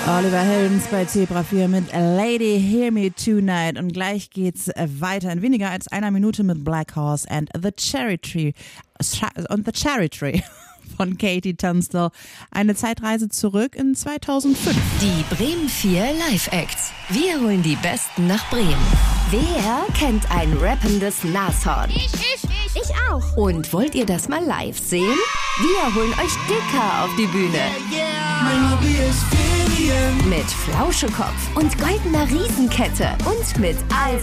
Oliver Heldens bei Zebra 4 mit Lady Hear Me Tonight. Und gleich geht's weiter in weniger als einer Minute mit Black Horse and the Cherry Tree von Katie Tunstall. Eine Zeitreise zurück in 2005. Die Bremen 4 Live-Acts. Wir holen die Besten nach Bremen. Wer kennt ein rappendes Nashorn? Ich auch. Und wollt ihr das mal live sehen? Wir holen euch Dicker auf die Bühne. Mein Hobby ist Ferien. Mit Flauschekopf und goldener Riesenkette und mit all